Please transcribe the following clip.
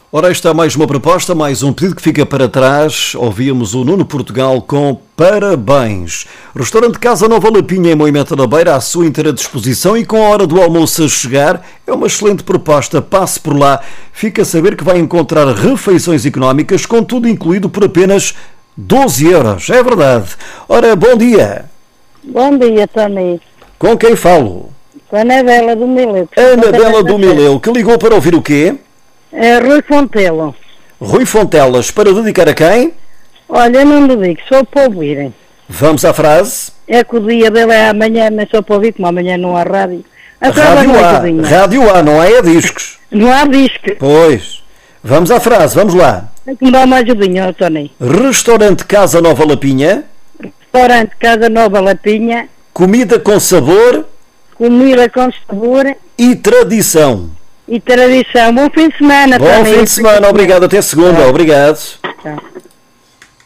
Ora, esta é mais uma proposta, mais um pedido que fica para trás. Ouvíamos o Nuno Portugal com parabéns. Restaurante Casa Nova Lapinha em Moimenta da Beira à sua inteira disposição e com a hora do almoço a chegar, é uma excelente proposta. Passe por lá. Fica a saber que vai encontrar refeições económicas com tudo incluído por apenas 12 euros. É verdade. Ora, bom dia. Bom dia, Tony. Com quem falo? Com a Anabela do Mileu. Anabela do Mileu, que ligou para ouvir o quê? É Rui Fontelo. Rui Fontelas, para dedicar a quem? Olha, eu não lhe digo, só para ouvirem. Vamos à frase. É que o dia dele é amanhã, mas só para ouvir, como amanhã não há rádio. Rádio A, não é discos. Não há disco. Pois. Vamos à frase, vamos lá. Tem que me dar uma ajudinha, Tony. Restaurante Casa Nova Lapinha. Restaurante Casa Nova Lapinha. Comida com sabor Comida com sabor e tradição. e tradição. Bom fim de semana, Bom Tony. fim de semana, obrigado. Até segunda, obrigado. Tchau.